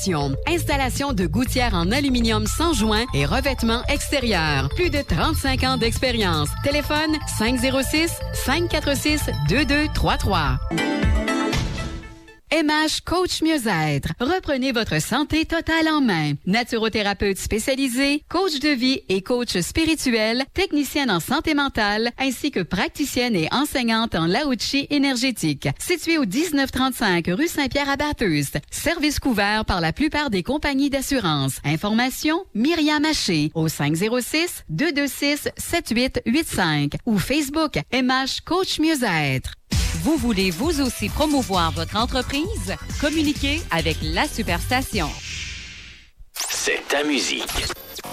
Isolation, installation de gouttières en aluminium sans joint et revêtement extérieur. Plus de 35 ans d'expérience. Téléphone 506-546-2233. MH Coach Mieux-être. Reprenez votre santé totale en main. Naturothérapeute spécialisé, coach de vie et coach spirituel, technicienne en santé mentale, ainsi que praticienne et enseignante en Lao-Tchi énergétique. Située au 1935 rue Saint-Pierre-à-Bathurst. Service couvert par la plupart des compagnies d'assurance. Information, Myriam Haché au 506-226-7885 ou Facebook MH Coach Mieux-être. Vous voulez vous aussi promouvoir votre entreprise? Communiquez avec la Superstation. C'est ta musique.